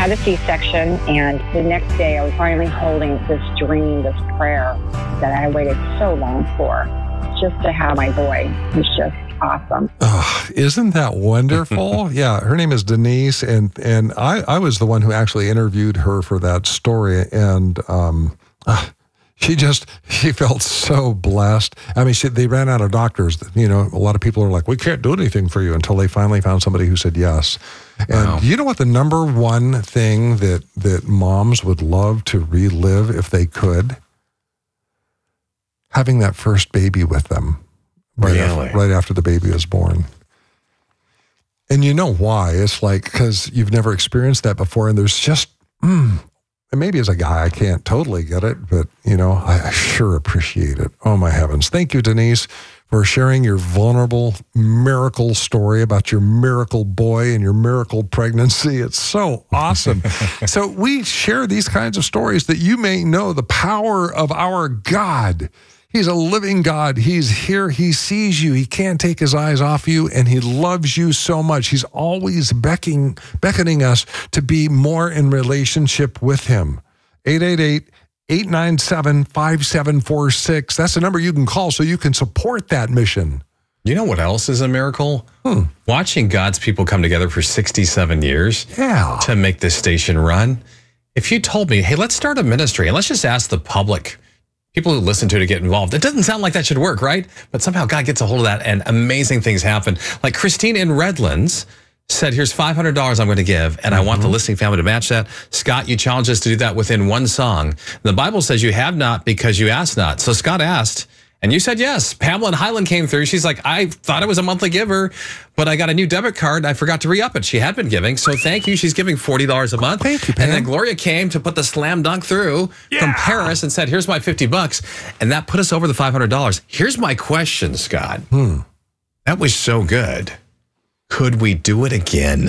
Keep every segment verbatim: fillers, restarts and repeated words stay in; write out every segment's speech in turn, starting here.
had a C-section, and the next day I was finally holding this dream, this prayer that I waited so long for. Just to have my boy was just awesome. Oh, isn't that wonderful? Yeah, her name is Denise, and and I, I was the one who actually interviewed her for that story, and um, uh, she just, she felt so blessed. I mean, she, they ran out of doctors. You know, a lot of people are like, we can't do anything for you, until they finally found somebody who said yes. And wow. You know what the number one thing that, that moms would love to relive if they could? Having that first baby with them. Right, really? after, right after the baby is born. And you know why? It's like, because you've never experienced that before, and there's just, mm, and maybe as a guy, I can't totally get it, but, you know, I, I sure appreciate it. Oh, my heavens. Thank you, Denise, for sharing your vulnerable miracle story about your miracle boy and your miracle pregnancy. It's so awesome. So we share these kinds of stories that you may know the power of our God. He's a living God. He's here. He sees you. He can't take his eyes off you, and he loves you so much. He's always beckoning, beckoning us to be more in relationship with him. eight eight eight, eight nine seven, five seven four six. That's the number you can call so you can support that mission. You know what else is a miracle? Hmm. Watching God's people come together for sixty-seven years yeah. to make this station run. If you told me, hey, let's start a ministry and let's just ask the public, people who listen to it, to get involved. It doesn't sound like that should work, right? But somehow God gets a hold of that and amazing things happen. Like Christine in Redlands said, here's five hundred dollars I'm going to give, and mm-hmm. I want the listening family to match that. Scott, you challenged us to do that within one song. The Bible says you have not because you asked not. So Scott asked, and you said yes. Pamela in Highland came through. She's like, I thought I was a monthly giver, but I got a new debit card. I forgot to re-up it. She had been giving, so thank you. She's giving forty dollars a month. Thank you, Pam. And then Gloria came to put the slam dunk through yeah. from Paris and said, here's my fifty bucks. And that put us over the five hundred dollars. Here's my question, Scott. Hmm. That was so good. Could we do it again?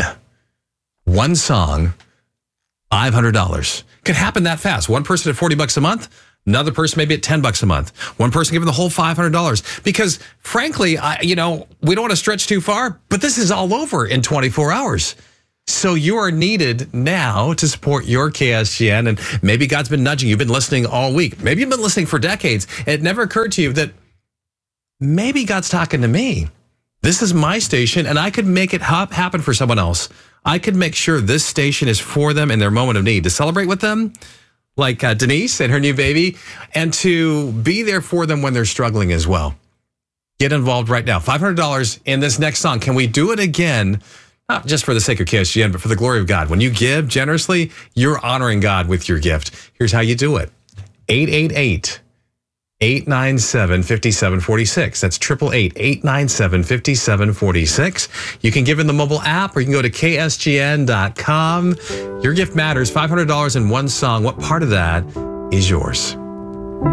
One song, five hundred dollars. Could happen that fast. One person at forty bucks a month. Another person maybe at ten bucks a month. One person giving the whole five hundred dollars. Because frankly, I, you know, we don't want to stretch too far, but this is all over in twenty-four hours. So you are needed now to support your K S G N. And maybe God's been nudging. You've been listening all week. Maybe you've been listening for decades. It never occurred to you that maybe God's talking to me. This is my station, and I could make it happen for someone else. I could make sure this station is for them in their moment of need. To celebrate with them, like uh, Denise and her new baby, and to be there for them when they're struggling as well. Get involved right now. five hundred dollars in this next song. Can we do it again? Not just for the sake of K S G N, but for the glory of God. When you give generously, you're honoring God with your gift. Here's how you do it. eight eight eight, eight nine seven, five seven four six. That's eight eight eight, eight nine seven, five seven four six. You can give in the mobile app, or you can go to K S G N dot com. Your gift matters. five hundred dollars in one song. What part of that is yours?